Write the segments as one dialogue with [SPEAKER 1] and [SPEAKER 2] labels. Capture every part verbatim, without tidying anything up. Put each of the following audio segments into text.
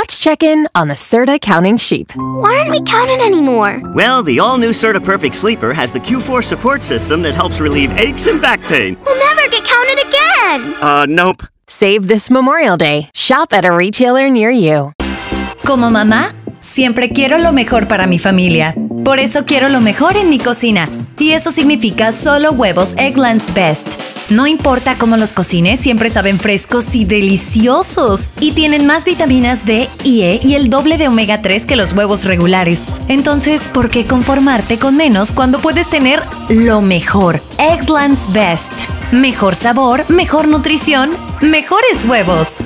[SPEAKER 1] Let's check in on the Serta Counting Sheep.
[SPEAKER 2] Why aren't we counting anymore?
[SPEAKER 3] Well, the all-new Serta Perfect Sleeper has the Q four support system that helps relieve aches and back pain.
[SPEAKER 2] We'll never get counted again!
[SPEAKER 3] Uh, nope.
[SPEAKER 1] Save this Memorial Day. Shop at a retailer near you.
[SPEAKER 4] Como mamá, siempre quiero lo mejor para mi familia. Por eso quiero lo mejor en mi cocina. Y eso significa solo huevos Eggland's Best. No importa cómo los cocines, siempre saben frescos y deliciosos. Y tienen más vitaminas D y E y el doble de omega tres que los huevos regulares. Entonces, ¿por qué conformarte con menos cuando puedes tener lo mejor? Eggland's Best. Mejor sabor, mejor nutrición, mejores huevos.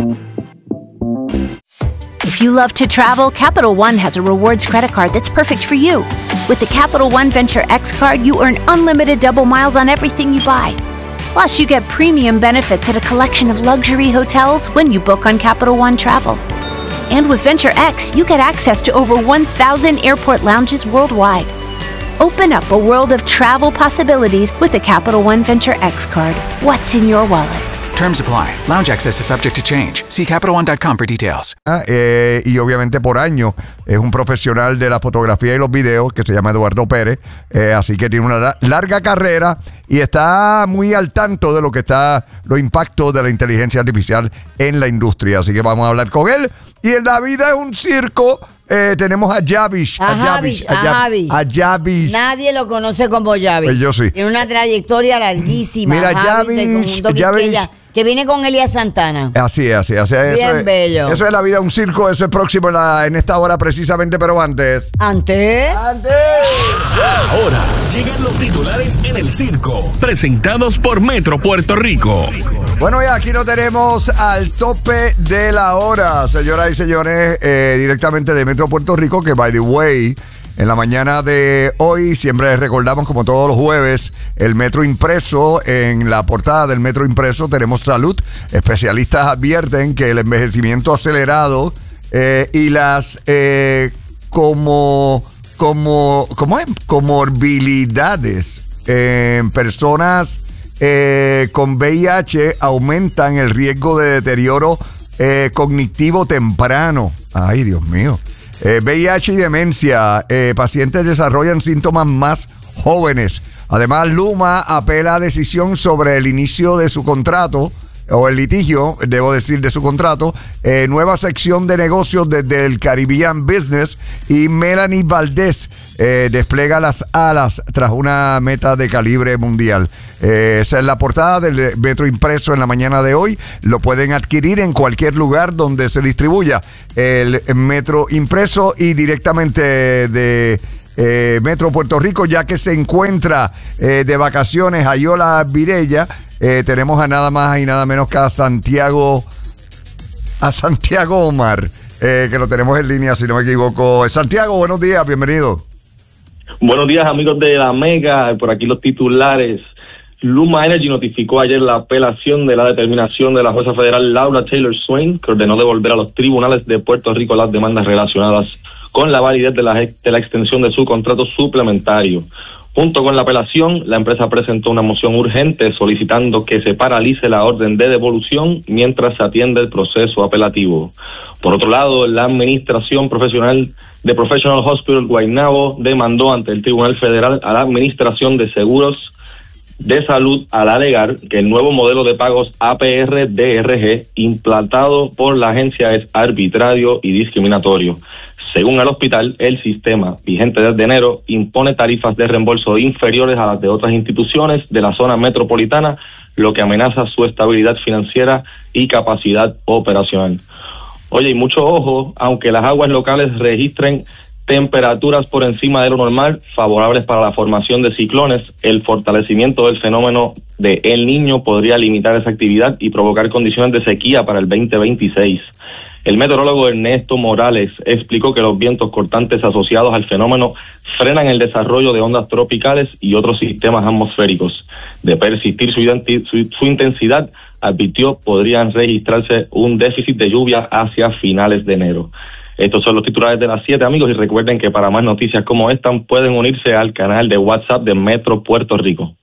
[SPEAKER 5] If you love to travel, Capital One has a rewards credit card that's perfect for you. With the Capital One Venture X card, you earn unlimited double miles on everything you buy. Plus, you get premium benefits at a collection of luxury hotels when you book on Capital One Travel. And with Venture X, you get access to over one thousand airport lounges worldwide. Open up a world of travel possibilities with the Capital One Venture X card. What's in your wallet?
[SPEAKER 6] Terms apply. Lounge access is subject to change. See Capital One dot com for details.
[SPEAKER 7] Ah, eh, y obviamente por año es un profesional de la fotografía y los videos que se llama Eduardo Pérez, eh, así que tiene una la- larga carrera y está muy al tanto de lo que está, los impactos de la inteligencia artificial en la industria. Así que vamos a hablar con él. Y en la vida es un circo. Eh, tenemos a Javish.
[SPEAKER 8] A Javish, a Javish.
[SPEAKER 7] A Javish.
[SPEAKER 8] Nadie lo conoce como Javish.
[SPEAKER 7] Pues yo sí.
[SPEAKER 8] Tiene una trayectoria larguísima.
[SPEAKER 7] Mira,
[SPEAKER 8] Javish, del
[SPEAKER 7] Javish,
[SPEAKER 8] conjunto
[SPEAKER 7] Javish.
[SPEAKER 8] Quisqueya, que viene con Elías Santana.
[SPEAKER 7] Así es, así es. Así es.
[SPEAKER 8] Bien
[SPEAKER 7] Eso es,
[SPEAKER 8] bello.
[SPEAKER 7] Eso es la vida, un circo. Eso es próximo en, la, en esta hora precisamente, pero antes.
[SPEAKER 8] ¿Antes?
[SPEAKER 7] ¡Antes!
[SPEAKER 9] Ahora llegan los titulares en el circo, presentados por Metro Puerto Rico.
[SPEAKER 7] Bueno, ya aquí lo tenemos al tope de la hora, señoras y señores, eh, directamente de Metro Puerto Rico, que by the way, en la mañana de hoy siempre recordamos, como todos los jueves, el Metro Impreso. En la portada del Metro Impreso tenemos salud. Especialistas advierten que el envejecimiento acelerado eh, y las eh, como, como, ¿cómo es? comorbilidades en personas eh, con V I H aumentan el riesgo de deterioro eh, cognitivo temprano. Ay, Dios mío. Eh, V I H y demencia. Eh, pacientes desarrollan síntomas más jóvenes. Además, Luma apela a decisión sobre el inicio de su contrato, o el litigio, debo decir, de su contrato. Eh, nueva sección de negocios desde el Caribbean Business. Y Melanie Valdés eh, despliega las alas tras una meta de calibre mundial. Eh, esa es la portada del Metro Impreso en la mañana de hoy. Lo pueden adquirir en cualquier lugar donde se distribuya el Metro Impreso y directamente de eh, Metro Puerto Rico, ya que se encuentra eh, de vacaciones Ayola Virella. Eh, tenemos a nada más y nada menos que a Santiago, a Santiago Omar, eh, que lo tenemos en línea, si no me equivoco. Santiago, buenos días, bienvenido.
[SPEAKER 10] Buenos días, amigos de la Mega. Por aquí los titulares. Luma Energy notificó ayer la apelación de la determinación de la jueza federal Laura Taylor Swain, que ordenó devolver a los tribunales de Puerto Rico las demandas relacionadas con la validez de la, de la extensión de su contrato suplementario. Junto con la apelación, la empresa presentó una moción urgente solicitando que se paralice la orden de devolución mientras se atiende el proceso apelativo. Por otro lado, la Administración Profesional de Professional Hospital Guaynabo demandó ante el Tribunal Federal a la Administración de Seguros de Salud al alegar que el nuevo modelo de pagos A P R D R G implantado por la agencia es arbitrario y discriminatorio. Según el hospital, el sistema vigente desde enero impone tarifas de reembolso inferiores a las de otras instituciones de la zona metropolitana, lo que amenaza su estabilidad financiera y capacidad operacional. Oye, y mucho ojo, aunque las aguas locales registren temperaturas por encima de lo normal, favorables para la formación de ciclones, el fortalecimiento del fenómeno de El Niño podría limitar esa actividad y provocar condiciones de sequía para el veinte veintiséis. El meteorólogo Ernesto Morales explicó que los vientos cortantes asociados al fenómeno frenan el desarrollo de ondas tropicales y otros sistemas atmosféricos. De persistir su, identi- su, su intensidad, advirtió, podrían registrarse un déficit de lluvia hacia finales de enero. Estos son los titulares de las siete, amigos, y recuerden que para más noticias como esta pueden unirse al canal de WhatsApp de Metro Puerto Rico.